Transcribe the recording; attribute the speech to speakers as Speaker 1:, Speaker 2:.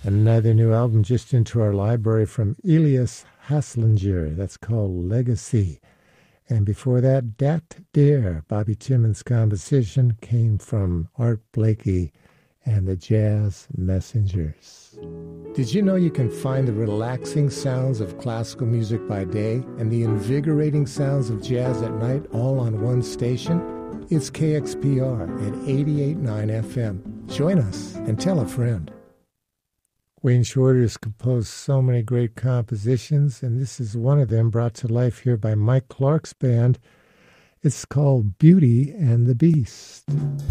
Speaker 1: Another new album just into our library from Elias Haslinger. That's called Legacy. And before that, Dat Deer, Bobby Timmons' composition, came from Art Blakey and the Jazz Messengers. Did you know you can find the relaxing sounds of classical music by day and the invigorating sounds of jazz at night all on one station? It's KXPR at 88.9 FM. Join us and tell a friend. Wayne Shorter has composed so many great compositions, and this is one of them brought to life here by Mike Clark's band. It's called Beauty and the Beast.